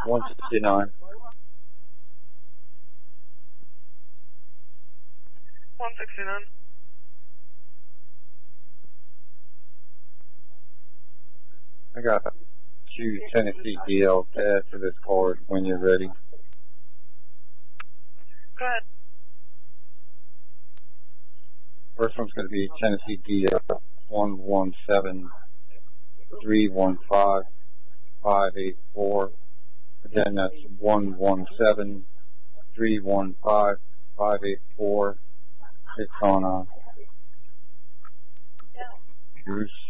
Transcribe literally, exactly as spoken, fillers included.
one sixty-nine. one sixty-nine. I got two Tennessee D L tabs for this card when you're ready. Go ahead. First one's going to be Tennessee D L one one seven three one five five eight four. Again, that's one one seven three one five five eight four. It's on uh, Goose.